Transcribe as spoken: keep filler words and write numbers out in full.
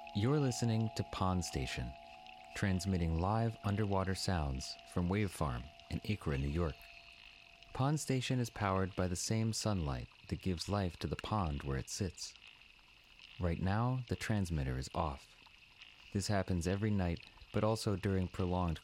You're listening to Pond Station, transmitting live underwater sounds from Wave Farm in Acre, New York. Pond Station is powered by the same sunlight that gives life to the pond where it sits. Right now, the transmitter is off. This happens every night, but also during prolonged